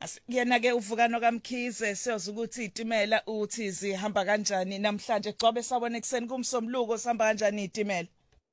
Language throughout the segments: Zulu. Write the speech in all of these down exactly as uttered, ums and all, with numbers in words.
Yena ke uvukano kaMkhize siyoza ukuthi izitimela uthi zihamba kanjani namhlanje gcobe sabona ekseni kumsomluko sihamba kanjani izitimela.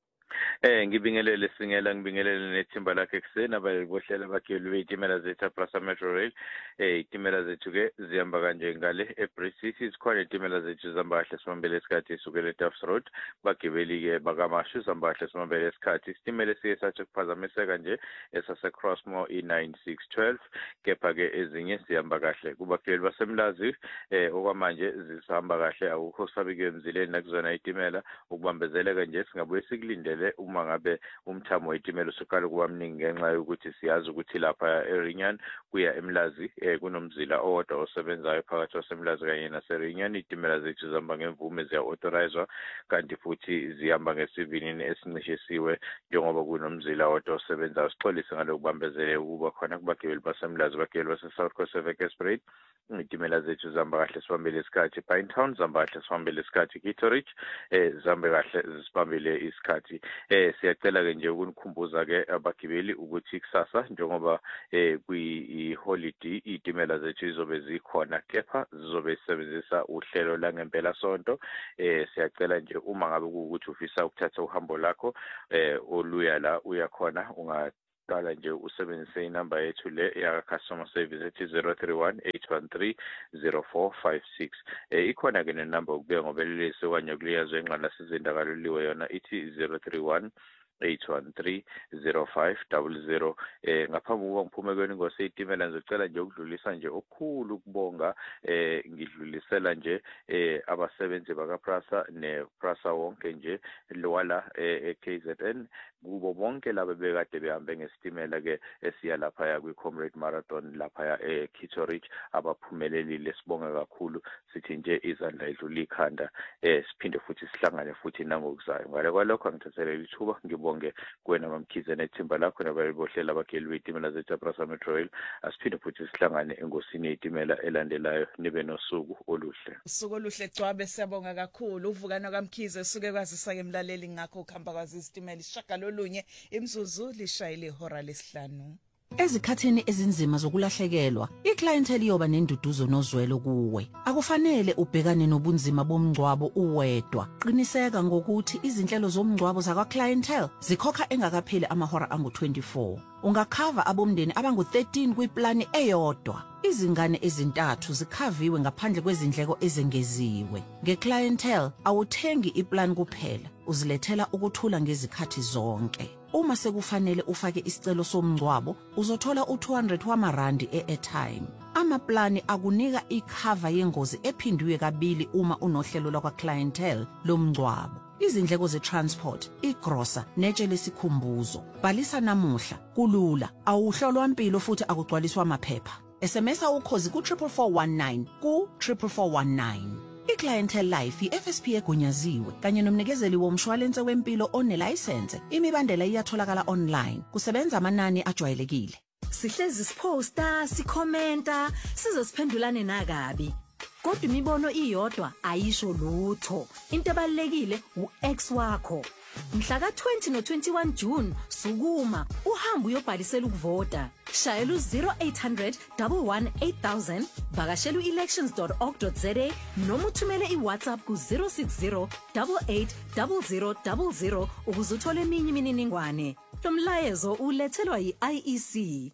Eh ngibingelele singela ngibingelele nethimba lakhe ekseni abayibohlela bakhe izitimela zethu Prasa Metro Rail. Eh izitimela zethu ke zihamba kanje ngale eBridge City sikhona izitimela zethu zambahle simambele isikhathi isukele eTuffs Road bagibeli ke bakamashu zambahle simambele isikhathi isitimela siye sathi kuphazamiseka nje esase Crossmore e nine six one two kepha ke ezinye sihamba kahle kubagibeli basemlazi eh okwamanje zisihamba kahle awukho sabike emzileni nakuzona izitimela ukubambezeleka nje singabuye sikulindele uma ngabe umthamo wezitimela usukala kuba mningi ngenxa yokuthi siyazi ukuthi lapha eRinyan kuya eMlazi eh kunomzila owodwa osebenzayo phakathi kwasemlazi kanye naseRinyan izitimela zethu zihamba ngemvume ziya authorized kanti futhi zihamba ngesivinini esincishisiwe njengoba kunomzila owodwa osebenzayo sixolise ngalokubambezele ukuba khona kubagibeli basemlazi bagibeli base South Coast Express izitimela zethu zihamba kahle sibambele isikhathi Pinetown zihamba kahle sibambele isikhathi Kitteridge eh zihambe kahle sibambele isikhathi eh siyacela ke nje ukunikhumbuza ke abagibeli ukuthi kusasa njengoba eh kuyi holiday izitimela zethu izobe zikhona kepha zizobe zisebenzisa uhlelo la ngempela sonto eh siyacela nje uma ngabe ukuthi ufisa ukuthatha uhambo lakho eh oluya la uyakhona unga qala nje usebenzise inamba yethu le ya customer service ethi zero three one eight one three zero four five six eh ikhona ke nenamba ukubeka ngobelelisi okanye kuliyazwe enqala sizindakaloliwe yona ithi zero three one eight one three zero five zero zero eh ngaphambi kokuba ngiphume kweni ngoseitimela ngizocela nje ukudlulisa nje okukhulu ukubonga eh ngidlulisela nje eh abasebenzi bakaPrasa nePrasa wonke nje lwala eK Z N kubo bonke laba bekade behambe ngesitimela ke esiya lapha ya kwiComrade Marathon lapha ya eKitteridge abaphumelelile sibonga kakhulu sithi nje izandla idlula ikhanda eh siphinde futhi sihlangane futhi nangokuzayo ngale kwalokho ngithathele ithuba ngibonge kuwena mamkhize nethimba lakho nabayibohlela abagibeli bezitimela zethu Prasa Metro Rail asiphinde futhi sihlangane engosini yezitimela elandelayo nibe nosuku oluhle. Usuku oluhle Gcwabe siyabonga kakhulu uvukano kaMkhize suke kwazisa ke emlaleli ngakho ukuhamba kwazi izitimela isishaka olunye imzuzu lishayile ihora lesihlanu. Ezikhathini ezinzima zokulahlekelwa, iclientele iyoba nenduduzo nozwelo kuwe. Akufanele ubhekane nobunzima bomngcwabo uwedwa. Qiniseka ngokuthi izinhlelo zomngcwabo zakwa clientele zikhokha engakapheli amahora angu twenty-four. Ungakhava abomndeni abangu thirteen kwiplani eyodwa. Izingane ezintathu zikhaviwe ngaphandle kwezindleko ezengeziwe. Ngeclientele awuthengi iplan kuphela, uzilethela ukuthula ngezikhathi zonke. Uma sekufanele ufake isicelo somngcwabo, uzothola u two hundred wamarandi e-airtime. Amaplani akunika ikhava yengozi ephindiwe kabili uma unohlelo lakwa clientele lomngcwabo. Izindleko ze-transport, igrosa, netshe lesikhumbuzo. Bhalisa namuhla, kulula, awuhlolwa impilo futhi akugcwaliswa amaphepha. S M S ukhozi ku triple four one nine ku triple four one nine. iClientele Life i-F S P egunyaziwe kanye nomnikezeli womshwalense wempilo onelicense. Imibandela iyatholakala online. Kusebenza amanani ajwayelekile. Sihlezi siposta, sikhomenta, sizosiphendulane nakabi. Kodwa imibono iyodwa ayisho lutho. Into ebalekile uX wakho. Mhla ka twenty no twenty-one June sukuma uhamba uyobhalisela ukuvota. Shayela u zero eight hundred one one eight thousand vakashela elections dot org dot za noma uthumele iWhatsApp ku zero six zero eight eight zero zero zero zero ukuze uthole eminye imininingwane. Lo mlayezo ulethelwa yi-I E C.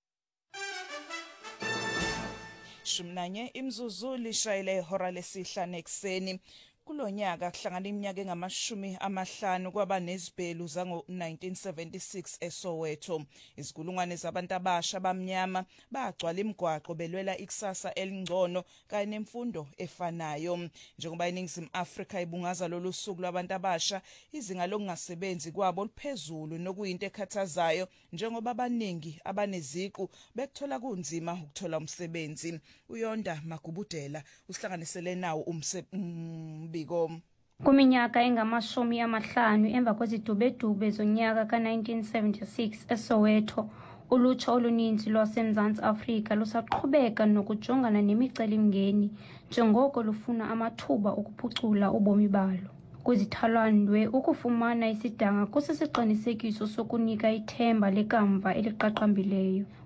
Shumnanye imzuzu lishayile ihora lesihlanu ekseni. Kulonyaka kuhlangana iminyaka engamashumi amahlanu kwaba nezibhelu zango nineteen seventy-six eSoweto. Izigulungwane zabantu abasha bamnyama bagcwala imigwaqo belwela ikusasa elingcono kanye nemfundo efanayo. Njengoba iNingizimu Afrika ibungaza lolu suku lwabantu abasha, izinga lokungasebenzi kwabo liphezulu nokuyinto ekhathazayo njengoba abaningi abaneziqu bekuthola kunzima ukuthola umsebenzi. Uyonda Magubudela usihlanganisele nawo umsebenzi Kuminyaka engamashumi amahlanu emva kwezidubedube zonyaka ka nineteen seventy-six eSoweto, ulutsha oluninzi lwaseMzantsi Afrika lusaqhubeka nokujongana nemicelimngeni njengoko lufuna amathuba okuphucula ubomi balo. Kwizithalandwe ukufumana isidanga kusisiqinisekiso sokunika ithemba lekamva eliqaqambileyo.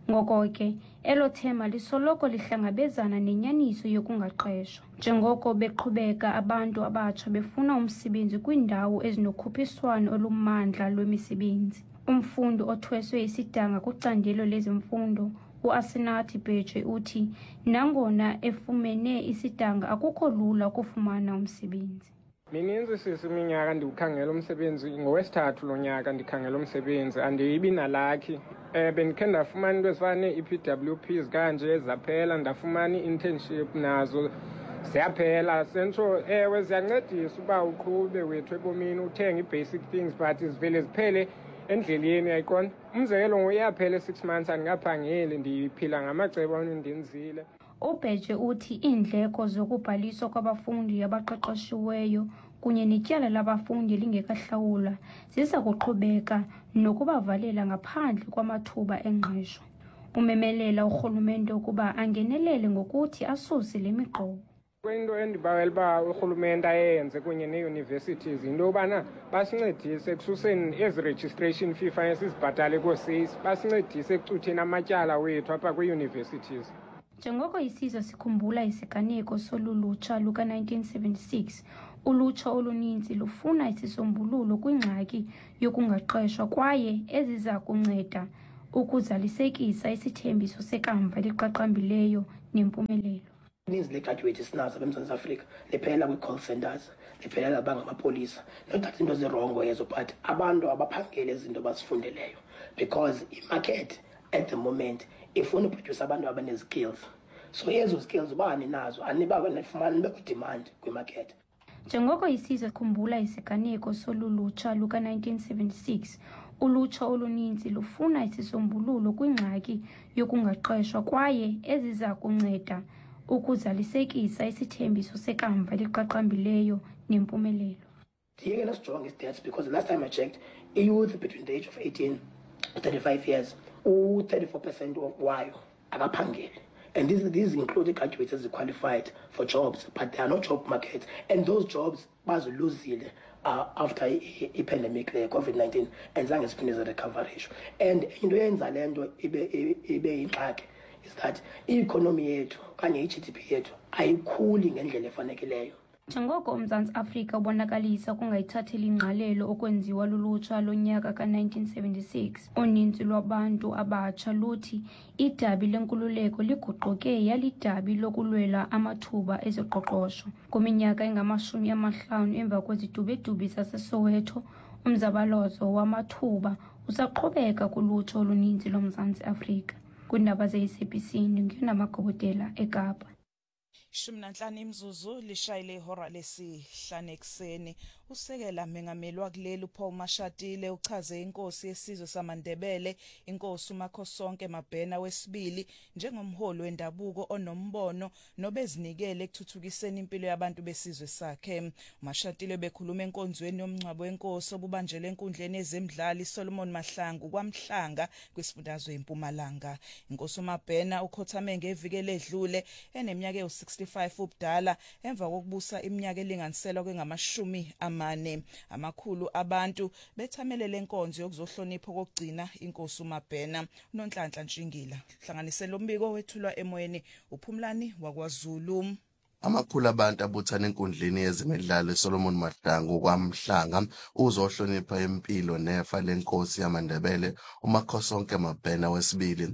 Ngoko ke elo thema lisoloko lihlangabezana nenyaniso yokungaqeshwa njengoko beqhubeka abantu abatsha befuna umsebenzi kwiindawo ezinokhuphiswano olumandla lwemisebenzi. Umfundi othweswe isidanga kwicandelo lezemfundo uAsinathi Bheje uthi nangona efumene isidanga akukho lula ukufumana umsebenzi. Mininzi sisi iminyaka ndiwukhangela umsebenzi, ngowesithathu lo nyaka ndikhangela umsebenzi, andiyibi nalakhi. Eh bendikhe ndafumana into ezifana nee-E P W Ps kanje zaphela, ndafumana i-internship nazo ziyaphela. Sentsho ewe ziyancedisa uba uqhube wethu ebomini uthenge i-basic things but zivele ziphele endleleni, yayiqonda. Umzekelo ngoyaphela six months andingaphangeli, ndiphila ngamacebo andenzile. UBheje uthi iindleko zokubhaliswa kwabafundi abaqeqeshiweyo kunye netyala labafundi lingekahlawulwa ziza kuqhubeka nokubavalela ngaphandle kwamathuba engqesho. Umemelela urhulumente ukuba angenelele ngokuthi asuse le miqobo. Kwinto endibawela uba urhulumente ayenze kunye nee-universities yinto yobana basincedise ekususeni ezi registration fee fanele sizibhatale koosisi, basincedise ekucutheni amatyala wethu apha kwii-universities. Njengoko isizwe sikhumbula isiganeko solulutsha luka nineteen seventy-six, ulutsha oluninzi lufuna isisombululo kwingxaki yokungaqeshwa kwaye eziza kunceda ukuzalisekisa isithembiso sekamva liqaqambileyo nempumelelo. Uninzi legraduate sinazo eMzantsi Afrika liphela kwi-call centers, liphelela bangamapolisa. Not that into zirongo ezo, but abantu abaphangeli izinto bazifundeleyo because imarket at the moment ifuna uproduce abantu abanezikills. So ezo skills ubani nazo aniba nefumana nibe kwi-demand kwimarket. Njengoko isizwe sikhumbula isiganeko solulutsha luka nineteen seventy-six, ulutsha oluninzi lufuna isisombululo kwingxaki yokungaqeshwa kwaye eziza kunceda ukuzalisekisa isithembiso sekamva liqaqambileyo nempumelelo. Ndiyeke nesijonge ii-stats because the last time I checked, i-youth between the age of eighteen to thirty-five years, u-thirty-four percent wayo akaphangeli. And these, these include graduates as qualified for jobs, but there are no job markets. And those jobs baziluzile uh, after the pandemic, the COVID nineteen, and zange siphinde ze-recovery issue. And into yenza le nto ibe ibe ingxaki is that i-economy yethu kanye i-G D P yethu ayikhuli ngendlela efanelekileyo. Njengoko uMzantsi Afrika ubonakalisa kungayithatheli ingqalelo okwenziwa lulutsha lonyaka ka nineteen seventy-six, uninzi lwabantu abatsha luthi idabi lenkululeko liguquke yalidabi lokulwela amathuba ezoqoqosho. Kwiminyaka engamashumi amahlanu emva kwezidubedube zaseSoweto, umzabalazo wamathuba usaqhubeka kulutsha oluninzi loMzantsi Afrika. Kwiindaba ze-S A B C ndingenamagobotela eKapa. Ishumi nanhlanu imzuzu lishayile ihora lesihlanu ekuseni. Usekela mengameli wakuleli uPaul Mashatile uchaze inkosi yesizwe samaNdebele, inkosi uMakhosonke Mabhena wesibili, njengomholi wendabuko onombono nobezinikele ekuthuthukiseni impilo yabantu besizwe sakhe. Mashatile bekhuluma enkonzweni yomncwabo wenkosi obubanjele enkundleni yezemidlalo Solomon Mahlangu kwaMhlanga kwisifundazwe eMpumalanga. Inkosi uMabhena ukhothame ngeviki ledlule eneminyaka ewu-sixty-five ubudala emva kokubusa iminyaka elinganiselwa kwengamashumi amane. Amakhulu abantu bethamelele enkonzo yokuzohlonipha kokugcina inkosi uMabhena. uNonhlanhla Ntshingila hlanganisela umbiko wethulwa emoyeni uPhumlani wakwaZulu. Amakhulu abantu abuthana enkundleni yezemidlalo eSolomon Mahlangu kwaMhlanga uzohlonipha impilo nefa lenkosi yamaNdebele uMakhosonke Mabhena wesibili.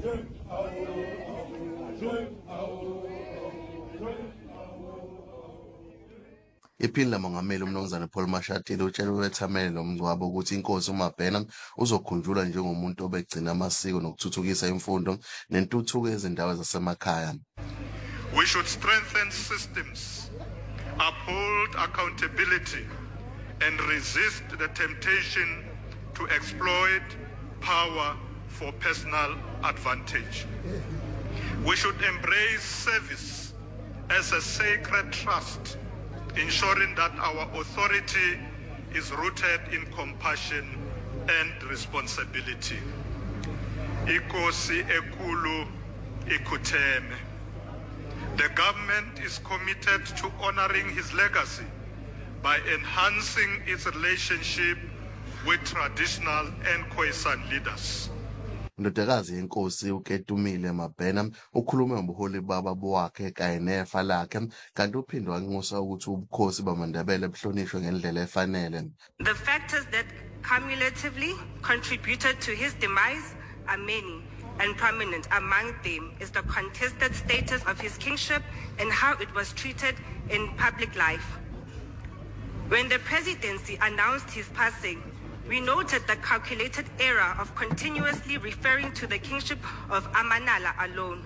Iphini lamongameli umnumzana Paul Mashatile utshela wethamele umngcwabo ukuthi inkosi uMabhena uzokhunjulwa njengomuntu obegcina amasiko nokuthuthukisa imfundo nentuthuko ezindawo zasemakhaya. We should strengthen systems, uphold accountability, and resist the temptation to exploit power for personal advantage. We should embrace service as a sacred trust, ensuring that our authority is rooted in compassion and responsibility. Ikosi ekulu ikutheme. The government is committed to honoring his legacy by enhancing its relationship with traditional and Khoisan leaders. Indodakazi yenkosi uKetumile Mabhena ukhulume ngobuholi bababo wakhe kanye nefa lakhe kanti uphinde wanxusa ukuthi ubukhosi bamaNdebele buhlonishwe ngendlela efanele. The factors that cumulatively contributed to his demise are many, and prominent among them is the contested status of his kingship and how it was treated in public life. When the presidency announced his passing, we noted the calculated error of continuously referring to the kingship of Amanala alone.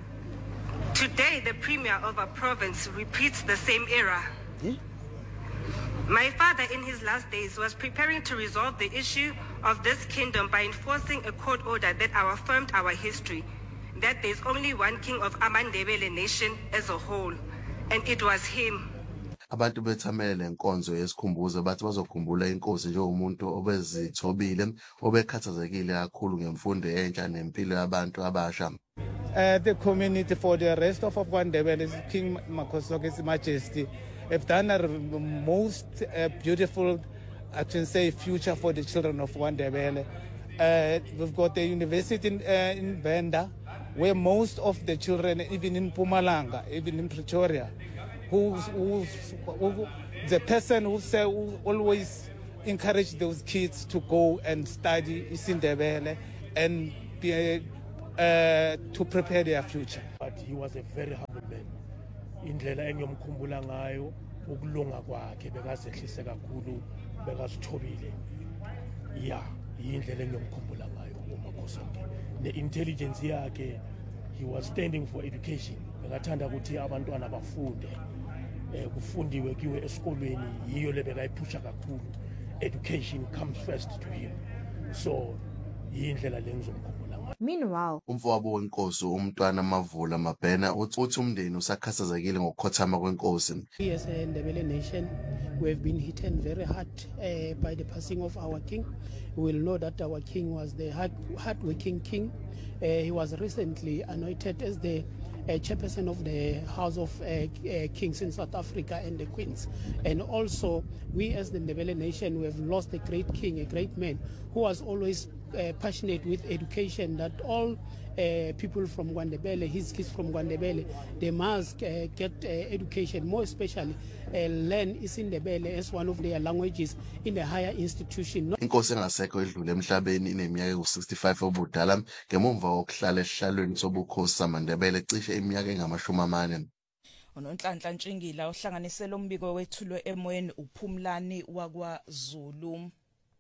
Today, the premier of a province repeats the same error. Yeah. My father, in his last days, was preparing to resolve the issue of this kingdom by enforcing a court order that affirmed our history, that there's only one king of Amandebele nation as a whole, and it was him. Abantu bethamele lenkonzo yesikhumbuzo bathi bazokhumbula inkosi njengomuntu obezithobile obekhathazekile kakhulu ngemfundo entsha nempilo yabantu abasha. Uh, the community for the rest of KwaNdebele, King Makhosoke's Majesty, have done a most uh, beautiful, I can say, future for the children of KwaNdebele. Uh, we've got the university in, uh, in Venda, where most of the children, even in Mpumalanga, even in Pretoria, who, who, who the person who, say, who always encourage those kids to go and study isiNdebele and be, uh, to prepare their future. But he was a very humble man. Indlela engiyomkhumbula ngayo ukulunga kwakhe bekazehlise kakhulu bekasithobile. Yeah, indlela engiyomkhumbula ngayo uMakhosoke. Ne-intelligence yakhe, he was standing for education. Bekathanda ukuthi abantwana bafunde. Eh kufundiwe kiwe esikolweni yiyo lebekayiphusha kakhulu. Education comes first to him. So indlela lengizomkhumbula. Meanwhile, umfowabo wenkosi umntwana Mavula Mabhena uthi umndeni usakhathazekile ngokukhothama kwenkosi. We as a Ndebele nation, we have been hit very hard uh, by the passing of our king. We will know that our king was the hard, hard-working king. Uh, he was recently anointed as the uh, chairperson of the House of uh, uh, Kings in South Africa and the Queens. And also, we as the Ndebele nation, we have lost a great king, a great man, who was always uh, passionate with education, that all uh, people from KwaNdebele, his kids from KwaNdebele, they must uh, get uh, education, more especially uh, learn isiNdebele as one of their languages in a higher institution. Inkosi engasekho edlule emhlabeni ineminyaka u-sixty-five obudala ngemumva kokuhlala esihlalweni sobukhosi samaNdebele cishe iminyaka engamashumi amane. Unonhlanhla Ntshingila ohlanganisela umbiko wethulwe emoyeni uPhumlani wakwaZulu.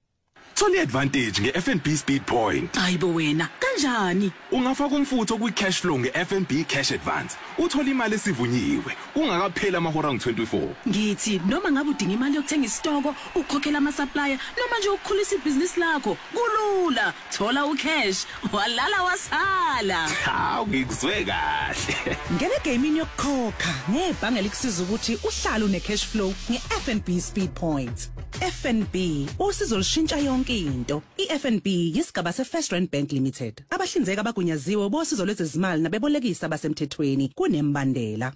Thola iadvantage nge-F N B Speed Point. Hayibo wena, kanjani? Ungafaka umfutho kwi-cash flow nge-F N B Cash Advance. Uthola imali esivunyiwe ungakapheli amahora angu-twenty-four. Ngithi noma ngabe udinga imali yokuthenga isitoko, ukhokhela ama-supplier noma nje ukukhulisa ibhizinisi lakho, kulula. Thola ucash, walala wasala. Hawu ngikuzwe kahle. Ngene gaming yokukhokha ngebhange elikusiza ukuthi uhlale une-cash flow nge-F N B Speed Point. F N B usizo lushintsha yonke into. I-F N B yisigaba se-First Rand Bank Limited. Abahlinzeka abagunyaziwe bosizo lwezezimali nabebolekisi abasemthethweni kunembandela.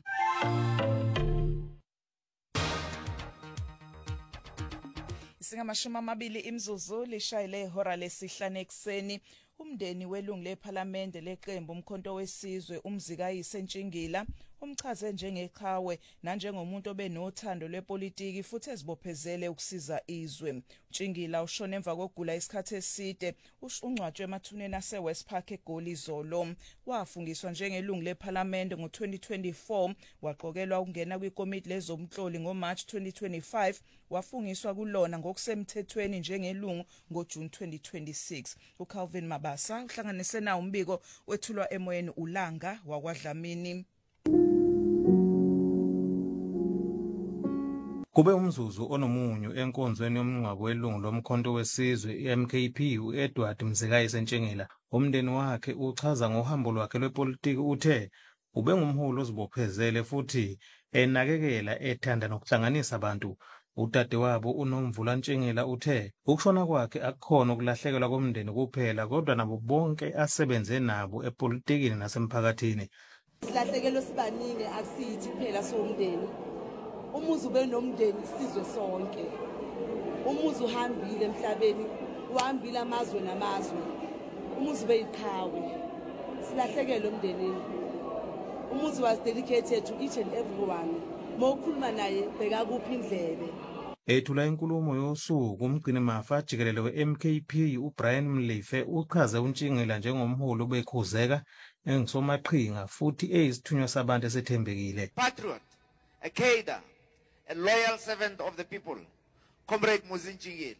Singamashumi amabili imzuzu lishayile ihora lesihlanu ekseni. Umndeni welungu lePhalamende leqembu umkhonto wesizwe umzikayise Ntshingila umchaze njengeqhawe nanjengomuntu obenothando lwepolitiki futhi ezibophezele ukusiza izwe. Ntshingila ushone emva kokugula isikhathi eside ungcwatshwe emathuneni ase-West Park eGoli izolo. Wafungiswa njengelungu lePhalamende ngo-twenty twenty-four waqokelwa ukungena kwikomiti lezomhloli ngoMarch twenty twenty-five wafungiswa kulona ngokusemthethweni njengelungu ngoJune twenty twenty-six. uCalvin Mabasa uhlanganise nawo umbiko wethulwa emoyeni uLanga wakwaDlamini. Kube umzuzu onomunyu enkonzweni yomngcwabo welungu lomkhonto wesizwe i-M K P uEdward Mzikayise Ntshingila. Umndeni wakhe uchaza ngohambo lwakhe lwepolitiki uthe ubengumholi ozibophezele futhi enakekela ethanda nokuhlanganisa abantu. Udade wabo uNomvula Ntshingila uthe ukushona kwakhe akukhona ukulahlekelwa komndeni kuphela kodwa nabo bonke asebenze nabo epolitikini nasemphakathini. Silahlekelo sibaningi akusithi phela somndeni. Umuzi ube nomndeni isizwe sonke. Umuzi uhambile emhlabeni, uhambile amazwe namazwe. umuzi beyiqhawe silahlekele umndenini. Umuzi was dedicated to each and everyone. Mawukhuluma naye bheka kuphi indlebe. Ethula inkulumo yosuku umgcini mafa jikelele we-M K P uBrian Mlife uchaze uNtshingela njengomholi obekhuzeka engisomaqhinga futhi eyisithunywa sabantu esethembekile. Patriot, a cadre, a loyal servant of the people, Comrade Muzi Ntshingela.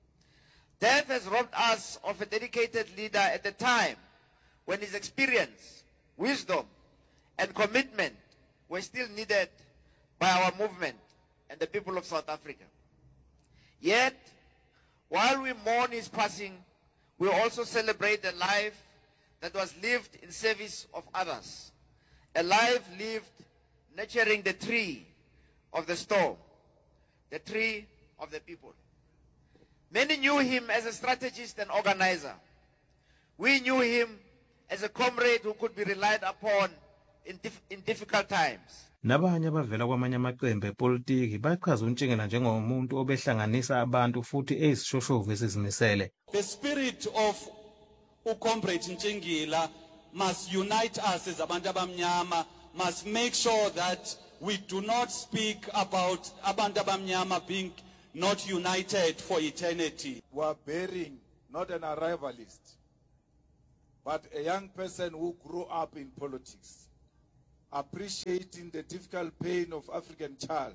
Death has robbed us of a dedicated leader at a time when his experience, wisdom, and commitment were still needed by our movement and the people of South Africa. Yet, while we mourn his passing, we also celebrate a life that was lived in service of others, a life lived nurturing the tree of the storm, the tree of the people. Many knew him as a strategist and organizer. We knew him as a comrade who could be relied upon in, dif in difficult times. Nabanye abavela kwamanye amaqembu epolitiki bachaza uNtshingela njengomuntu obehlanganisa abantu futhi eyisishoshovu esizimisele. The spirit of uComrade Ntshingela must unite us as abantu abamnyama, must make sure that we do not speak about abantu abamnyama being not united for eternity. We are bearing not an arrivalist, but a young person who grew up in politics, appreciating the difficult pain of African child,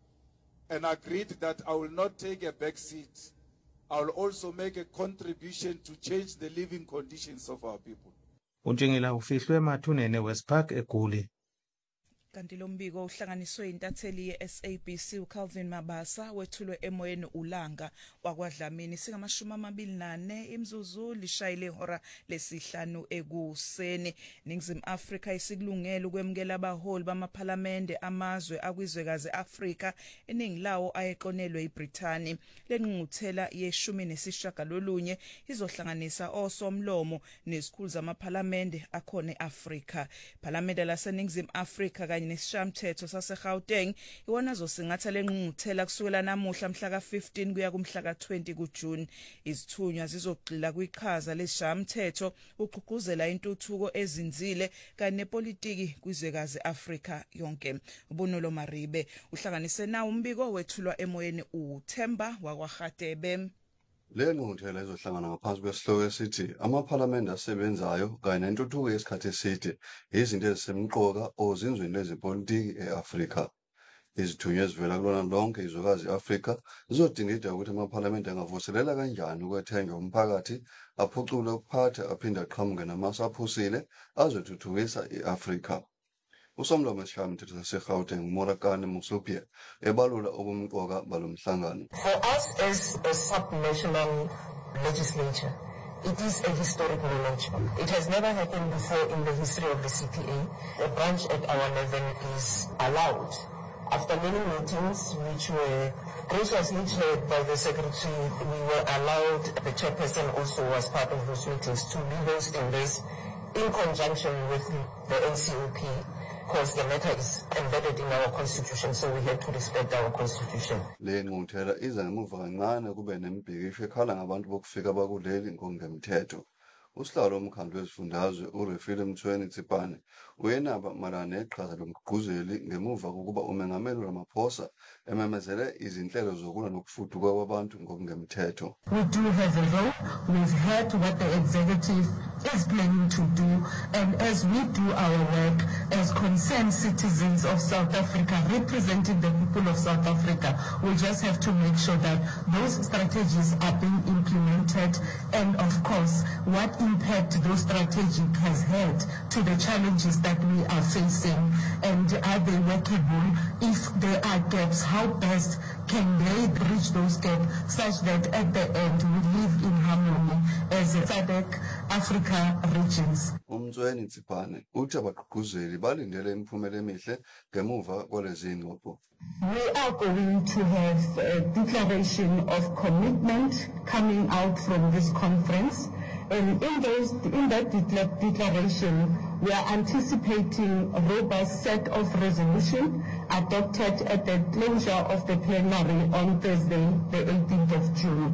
and agreed that I will not take a back seat. I will also make a contribution to change the living conditions of our people. uNtshingela ufihlwe emathuneni Westpark eGoli. Kanti lo mbiko uhlanganiswe intatheli ye-S A B C uCalvin Mabasa wethulwe emoyeni ulanga wakwaDlamini singamashumi amabili nane imzuzu lishayile ihora lesihlanu ekuseni. Ningizimu Afrika isikulungele ukwemukela abaholi bamaphalamende amazwe akwizwekazi Afrika eningi lawo ayeqonelwe iBrithani. Lenqunguthela yeshumi nesishagalolunye izohlanganisa osomlomo nezikhulu zamaphalamende akhona eAfrika. Phalamende laseNingizimu Afrika kanye nesishamthetho saseGauteng iwona zosingatha lenqunguthela kusukela namuhla mhla ka fifteen kuya kumhla ka twenty kuJune. Izithunywa zizogxila kwiqhaza lesishamthetho uqhuquzela intuthuko ezinzile kanye nepolitiki kwizwekazi Afrika yonke. Ubonolo Maribe uhlanganise nawo umbiko wethulwa emoyeni uThemba wakwaGatebe. Le ngqungquthela izohlangana ngaphansi kwesihloko esithi amaphalamende asebenzayo kanye nentuthuko yesikhathi eside izinto ezisemqoka ozinzweni lezepolitiki eAfrika. Izithunywa ezivela kulona lonke izwekazi iAfrika zizodingida ukuthi amaphalamende angavuselela kanjani ukwethenjwa umphakathi aphucule ukuphatha aphinde aqhamuke namasu aphusile azothuthukisa iAfrika. Usomlomo wesishamthetho saseGauteng Morakane Musupia ebalula obumqoka balomhlangano. For us as a subnational legislature, it is a historic moment. It has never happened before in the history of the C P A. A branch at our level is allowed, after many meetings which were graciously chaired by the secretary, we were allowed, the chairperson also was part of those meetings, to be hosting this in conjunction with the N C O P. Of course, the matter is embedded in our constitution, so we had to respect our constitution. Le ngqungquthela iza ngemuva kancane kube nemibhikisho ekhala ngabantu bokufika bakuleli ngokungemthetho. Usihlalo womkhandlu wezifundazwe uRefile Mthweni Tsipane uyenaba malana neqhaza lomgqugquzeli ngemuva kokuba umengameli Ramaphosa ememezele izinhlelo zokulwa nokufuduka kwabantu ngokungemthetho. We do have a role. We've heard what the executive is planning to do, and as we do our work as concerned citizens of South Africa, representing the people of South Africa, we just have to make sure that those strategies are being implemented, and of course, what impact those strategies has had to the challenges that we are facing, and are they workable? If there are gaps, how best can they bridge those gaps such that at the end we live in harmony as a S A D C Africa regions. Umthweni Tsipane uthi abagqugquzeli balindele imiphumela emihle ngemuva kwalezi ngqopho. We are going to have a declaration of commitment coming out from this conference. And in those, in that declaration, we are anticipating a robust set of resolutions adopted at the closure of the plenary on Thursday, the eighteenth of June.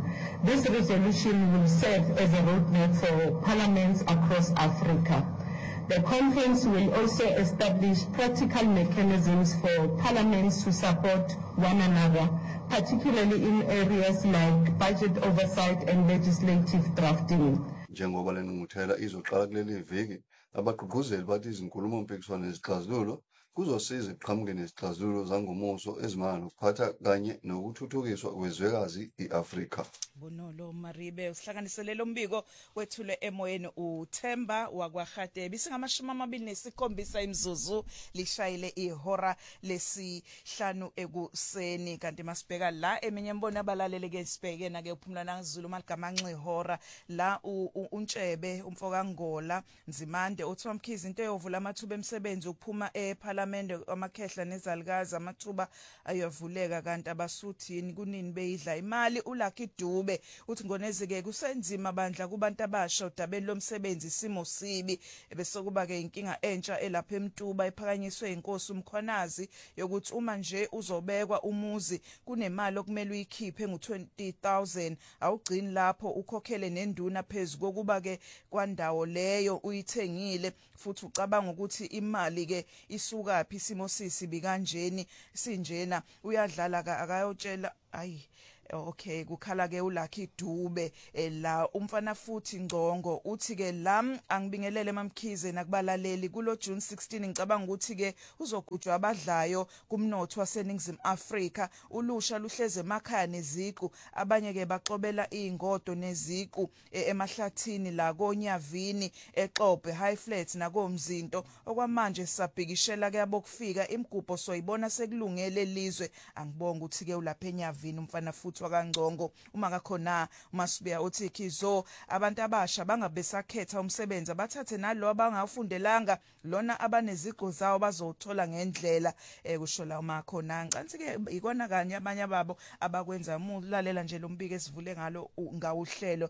This resolution will serve as a roadmap for parliaments across Africa. The conference will also establish practical mechanisms for parliaments to support one another, particularly in areas like budget oversight and legislative drafting. Njengoba le ngqungquthela izoqala kuleli viki, abagqugquzeli bathi izinkulumo mpikiswano nezixazululo kuzosiza ekuqhamukeni nezixazululo zangomuso ezimana nokuphatha kanye nokuthuthukiswa kwezwekazi i-Afrika. Bonolo Maribe usihlanganisele lo mbiko wethule emoyeni uThemba wakwaGadebi singamashumi amabili nesikhombisa imzuzu lishayile ihora lesihlanu ekuseni kanti masibheka la eminye imbono abalaleleke sibheke na ke uphumlana ngizulu maligamanxe ihora la uNtshebe umfoka Ngola Nzimande uthi Mkhize into yovula amathuba emsebenzi ukuphuma eParliament amakhehla nezalukazi amathuba ayovuleka kanti abasuthini kunini beyidla imali uLucky Dube uthi ngonezeke kusenzima bandla kubantu abasha udabeni lomsebenzi isimo sibi bese kuba ke inkinga entsha elapha eMtuba iphakanyiswe inkosi umkhwanazi yokuthi uma nje uzobekwa umuzi kunemali okumele uyikhiphe ngo twenty thousand awugcini lapho ukhokhele nenduna phezulu kokuba ke kwandawo leyo uyithengile futhi ucabanga ukuthi imali ke isuka phi isimo sisibi kanjeni sinjena uyadlala ka akayotshela ayi okay kukhala ke uLucky Dube la umfana futhi Ngcongo uthi ke lam angibingelele mamkhize nakubalaleli kulo June sixteen ngicabanga ukuthi ke uzogujwa abadlayo kumnotho waseNingizimu Afrika ulusha luhleze emakhaya neziqu abanye ke baxobela izingodo neziqu emahlathini la koNyavini eXobe High Flats nakomzinto okwamanje sabhikishela ke abokufika imigubho soyibona sekulungele lizwe angibonga ukuthi ke ulapha eNyavini umfana futhi wakangcongo uma ngakhona umasibiya uthi Khizo abantu abasha bangabesakhetha umsebenzi abathathe nalo abangafundelanga lona abaneziqo zawo bazothola ngendlela kusho la uma khona ncansi ke ikona kanye abanye ababo abakwenza umlalela nje lombiko esivule ngalo ngawuhlelo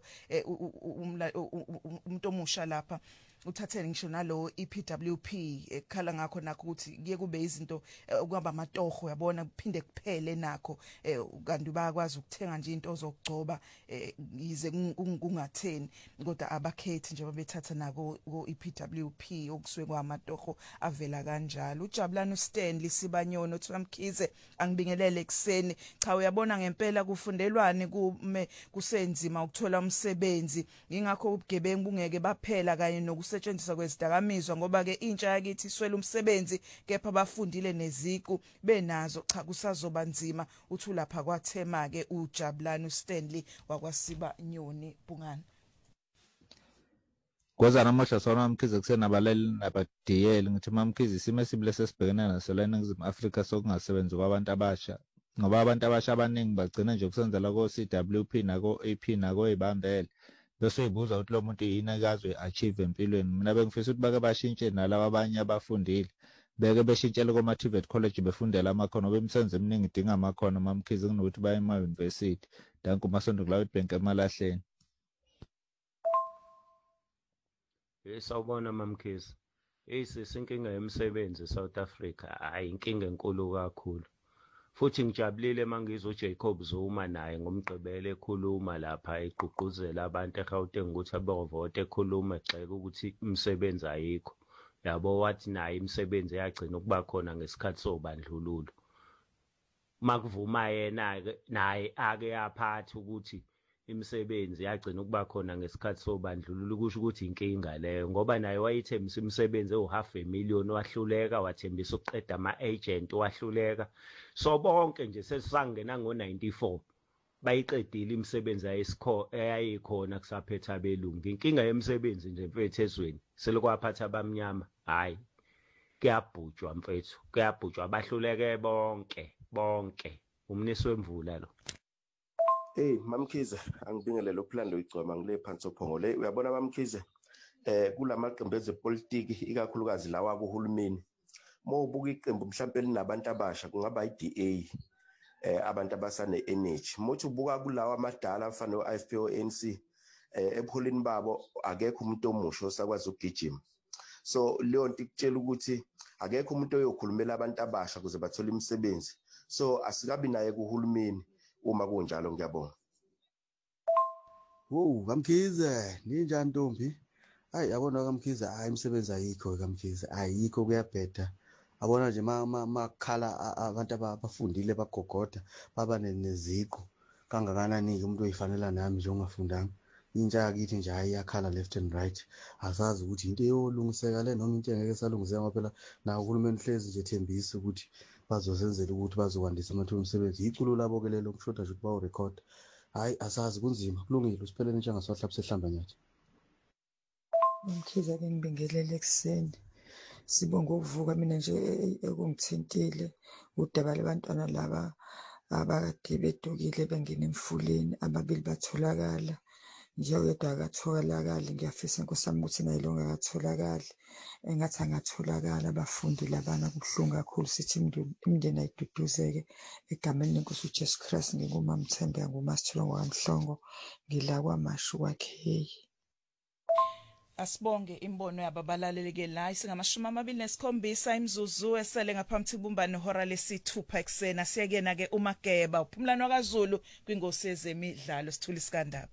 umuntu omusha lapha uthathele ngisho nalo iP W P ekhala ngakho nakho ukuthi kuye kube izinto kwaba amatoho yabona kuphinde kuphele nakho kanti bayakwazi ukuthenga nje into ozogcoba yize kungatheni kodwa abakhethi nje babethatha nako iP W P okusuke kwamatoho avela kanjalo uJabulani uStanley Sibanyono uthi Mkhize angibingelele ekseni cha uyabona ngempela kufundelwane kume kusenzima ukuthola umsebenzi ingakho ubugebengu bungeke baphela kanye noku setshenziswa kwezidakamizwa ngoba ke intsha yakithi iswela umsebenzi kepha bafundile neziqu benazo cha kusazoba nzima uthi lapha kwathema ke uJabulani uStanley wakwasiba Nyoni Bungani Kwazana amasha sona Mkhize kusena abalali nabadiyeli ngithi Mkhize isimo esibile sesibhekene naso la eNingizimu Afrika sokungasebenzi kwabantu abasha ngoba abantu abasha abaningi bagcina nje kusenzela ko C W P nako A P nako ibambele bese uyibuza ukuthi lo muntu yini akazwe achieve empilweni mina bengifisa ukuthi bake bashintshe nalawa abanye abafundile beke beshintshele kuma T V E T College befundela amakhono bemsenze eminingi idinga amakhono Mkhize kunokuthi baye ema university danku masondo Cloud Bank emalahleni Sawubona Mkhize isisinkinga yemsebenzi eSouth Africa hayi inkinga enkulu kakhulu futhi ngijabulile mangizwe Jacob Zuma naye ngomgqibelo ekhuluma lapha eqhuquzela abantu eGauteng ukuthi abovote ekhuluma egxeka ukuthi umsebenzi ayikho yabo wathi naye umsebenzi yagcina ukuba khona ngesikhathi sobandlululo makuvuma yena naye ake yaphatha ukuthi imisebenzi yagcina ukuba khona ngesikhathi sobandlululo kusho ukuthi inkinga leyo ngoba naye wayithembisa imisebenzi ewu half a million wahluleka wathembisa ukuqeda ama agent wahluleka so bonke nje sesisangena ngo ninety-four bayiqedile imisebenzi ayisikho eyayikhona kusaphetha belungu inkinga yemisebenzi nje mfethu ezweni selikwaphatha abamnyama hayi kuyabhujwa mfethu kuyabhujwa bahluleke bonke bonke umnisi wemvula lo Hey Mamkhize angibingelele uPhilando igcoma ngile phansi ophongo le uyabona Mamkhize eh kulamaqembu ezepolitiki ikakhulukazi lawa kuhulumeni mawubuka iqembu mhlawumbe linabantu abasha kungaba iD A eh abantu abasane energy mothi ubuka kulawa amadala afana no I F P O N C eh ebuholini babo akekho umuntu omusha osakwazi ukugijima so leyo nto ikutshela ukuthi akekho umuntu oyokhulumela abantu abasha kuze bathole imisebenzi so asikabi naye kuhulumeni uma kunjalo ngiyabonga Wo kaMkhize ninjani Ntombi? Hayi yabona kaMkhize hayi imisebenzi ayikho kaMkhize ayikho kuyabheda. Abona nje makhala abantu abafundile bagogoda baba neziqu kangakanani ke umuntu oyifanela nami nje ongafundanga. Intsha yakithi nje ayakhala left and right. Asazi ukuthi into eyolungiseka le noma into engeke salungiseka ngoba phela na uhulumeni hlezi nje ethembisa ukuthi bazosenzela ukuthi bazokwandisa amathuba omsebenzi. Iculo labo ke lelo kushoda nje ukuba u record. Hayi asazi kunzima kulungile usiphelele nje ngasohlapha sehlamba nyathi. Mkhize ke ngibingelele ekseni. Sibonga ukuvuka mina nje ekungithintile udaba labantwana laba abakade bedukile bengena emfuleni ababili batholakala nje oyedwa akatholakala. Ngiyafisa nkosami ukuthi naye lo ngakatholakala engathi angatholakala abafundi labana kubuhlungu kakhulu sithi imindeni ayiduduzeke egameni lenkosi uJesu Christ. Ngingumama Mthembe ngumasitholo ngokamhlongo ngila kwamashu kwakhe. Asibonge imbono yababalaleleke la isingamashumi amabili nesikhombisa imzuzu esele ngaphambi kubumbane hora lesithupha eksena. Siyakena ke uMageba uphumlano kaZulu kwingosi yezemidlalo Sithuli Sikandaba.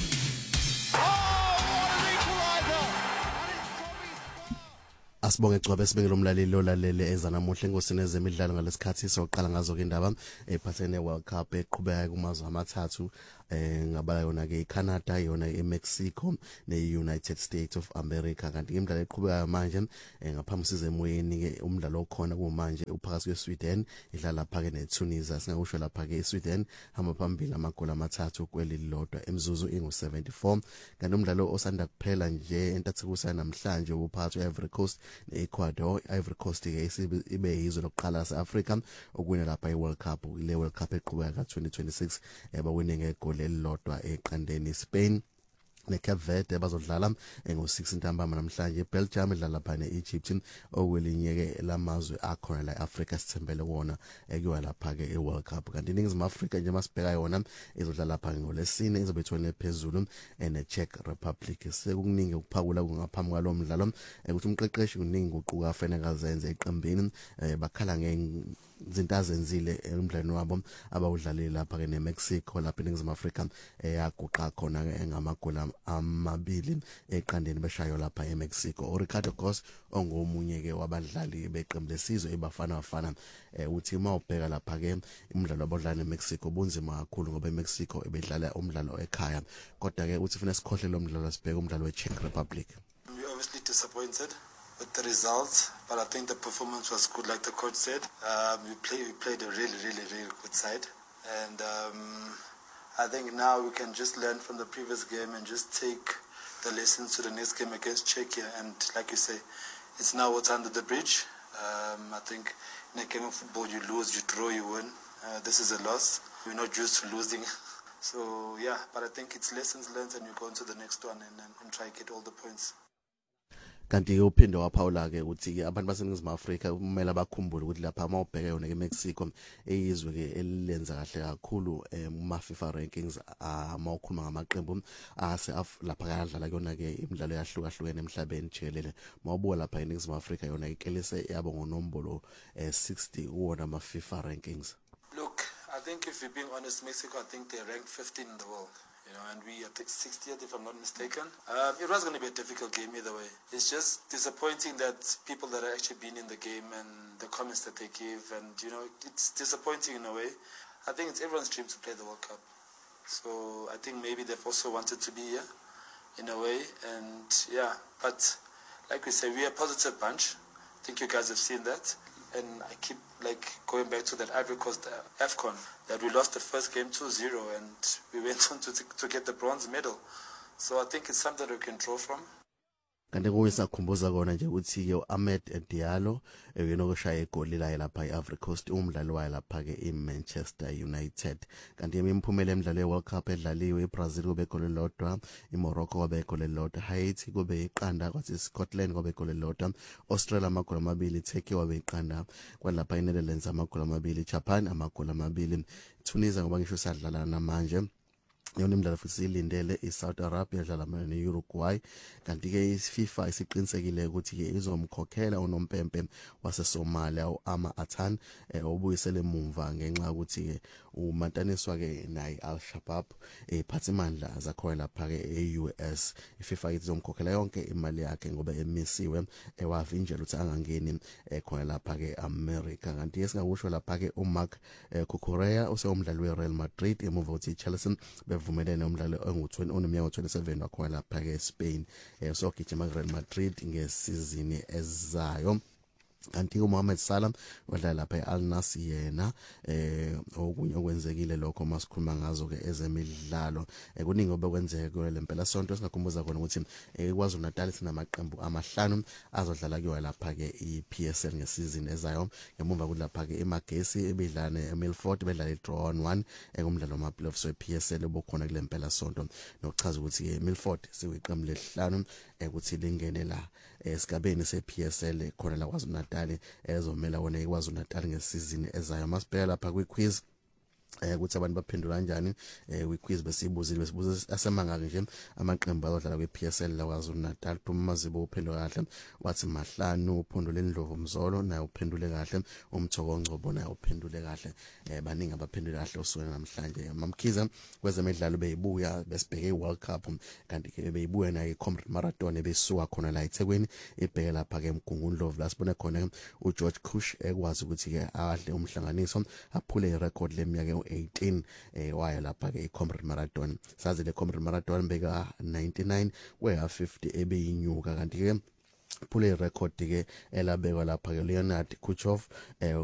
Asibonge Gcwabe sibengele umlaleli olalele eza namuhla engosini ezemidlalo ngalesikhathi soqala ngazo ke indaba ephathene World Cup eqhubeka kumazwe amathathu eh ngabala yona ke iCanada yona eMexico neUnited States of America. Kanti imidlalo eqhubekayo manje ngaphambi sizemoyeni ke umdlalo okhona kumanje uphakathi kweSweden idlala lapha ke neTunisia. Singakusho lapha ke eSweden hamba phambili amagoli amathathu kwelilodwa emzuzu ingu seventy-four. Kanti umdlalo osanda kuphela nje entathikusana namhlanje uphakathi eIvory Coast neEcuador. Ivory Coast ke ibe yizwe lokuqala laseAfrica ukuwina lapha eWorld Cup. Le World Cup eqhubeka ka twenty twenty-six ebawine ngegoli elilodwa eqandeni Spain neCape Verde bazodlala ngo six ntambama namhlanje. Belgium idlala lapha neEgypt okwelinye ke lamazwe akhona la eAfrica sithembele kuona ekuwa lapha ke eWorld Cup. Kanti iningizimu Afrika nje masibheka yona izodlala lapha ngolesine izobethwana phezulu eCzech Republic. Sekukuningi ukuphakula kungaphambi kwalo mdlalo ukuthi umqeqeshi uningi uquka afanele kazenze eqembini bakhala nge izinto azenzile emidlalweni wabo abawudlalile lapha ke neMexico lapha eNingizimu Afrika eyaguqa khona ke ngamagoli amabili eqandeni beshayo lapha eMexico. Ricardo Goss ongomunye ke wabadlali beqembu lesizwe ebafana bafana uthi uma ubheka lapha ke umdlalo abadlala eMexico bunzima kakhulu ngoba eMexico ebedlala umdlalo ekhaya kodwa ke uthi funa sikhohle lo mdlalo sibheka umdlalo weCzech Republic. We obviously disappointed with the results, but I think the performance was good, like the coach said. Um, we, play, we played a really, really, really good side. And um, I think now we can just learn from the previous game and just take the lessons to the next game against Czechia. And like you say, it's now what's under the bridge. Um, I think in a game of football, you lose, you draw, you win. Uh, this is a loss. We're not used to losing. So, yeah, but I think it's lessons learned and you go on to the next one and, and, and try to get all the points. Kanti uphinde waphawula ke ukuthi ke abantu baseNingizimu Afrika kumele bakhumbule ukuthi lapha uma ubheka yona eMexico eyizwe ke elilenza kahle kakhulu uma FIFA rankings ama ukhuluma ngamaqembu ase lapha kayadlala yona ke imidlalo yahlukahlukene emhlabeni jikelele. Mawubuka lapha eNingizimu Afrika yona ikelise yabo ngonombolo sixty kuwona ama FIFA rankings. Look, I think if we're being honest, Mexico I think they ranked fifteen in the world. You know, and we, I think, sixtieth, if I'm not mistaken. Um, it was going to be a difficult game either way. It's just disappointing that people that have actually been in the game and the comments that they give, and, you know, it's disappointing in a way. I think it's everyone's dream to play the World Cup. So I think maybe they've also wanted to be here in a way. And, yeah, but like we say, we're a positive bunch. I think you guys have seen that. And I keep like going back to that Ivory Coast uh, AFCON that we lost the first game two zero and we went on to, to get the bronze medal. So I think it's something we can draw from. Kanti kuyisakhumbuza kona nje ukuthi ke Ahmed Diallo yena oshaya igoli la lapha eIvory Coast umdlali wayo lapha ke eManchester United. Kanti imiphumela emidlalo yeWorld Cup edlaliwe eBrazil kube igoli lodwa, eMorocco kube igoli lodwa, Haiti kube iqanda, kwathi Scotland kube igoli lodwa, Australia amagoli amabili, Turkey kube iqanda, kwalapha eNetherlands amagoli amabili, Japan amagoli amabili, Tunisia ngoba ngisho sadlala namanje yona imidlalo futhi silindele iSouth Arabia idlala ne-Uruguay kanti ke iFIFA isiqinisekile ukuthi ke izomkhokhela unompempe waseSomalia uAma Atan obuyisele emumva ngenxa ukuthi ke umantaniswa ke nayi Al-Shabaab ephathimandla zakhona lapha ke e-U S. iFIFA izomkhokhela yonke imali yakhe ngoba emisiwe ewavinjela ukuthi angangeni khona lapha ke America. Kanti esingakusho lapha ke uMarc Cucurella usewumdlali weReal Madrid emuva ukuthi iChelsea bevumelene umdlalo ongu-twenty onomnyaka o-twenty-seven wakhona lapha ke eSpain so gijima kuReal Madrid ngesizini ezayo. Kanti uMohamed Salah wadlala lapha eAl Nassr yena eh okunye okwenzekile lokho masikhuluma ngazo ke ezemidlalo kuningi obekwenzeka kule mpela sonto singakhumbuza khona ukuthi ekwaZulu Natal sinamaqembu amahlanu azodlala kuyo lapha ke iP S L ngesizini ezayo ngemuva kulapha ke eMagesi ebedlana eMilford bedlala idraw one one ekumdlalo wama-playoffs weP S L obukhona kule mpela sonto nokuchaza ukuthi ke Milford siyiqembu lesihlanu ukuthi lingene la esigabeni seP S L khona la kwaZulu Natal ezomela wona ekwaZulu Natal ngesizini ezayo. Masibheka lapha kwi-quiz eh ukuthi abantu baphendula kanjani eh kwi-quiz besibuzile besibuza asemangaki nje amaqembu azodlala kwe-P S L la kwaZulu Natal. Phuma Mazibo uphendula kahle wathi Mahlanu, uPhondolo Ndlovu Mzolo naye uphendule kahle, uMthoko Ngcobo naye uphendule kahle. eh baningi abaphendule kahle usukela namhlanje. Mamkhiza kwezemidlalo beyibuya besibheke iWorld Cup kanti ke beyibuya naye iComrade Marathon ebesuka khona la eThekwini ibheke lapha ke eMgungundlovu la sibone khona uGeorge Kush ekwazi ukuthi ke adle umhlanganiso aphule irecord leminyaka u-eighteen eh waya lapha ke iComrade Marathon. Sazi le Comrade Marathon beka ninety-nine weya fifty ebeyinyuka kanti ke phule irecord ke elabekwa lapha ke Leonard Kuchov eh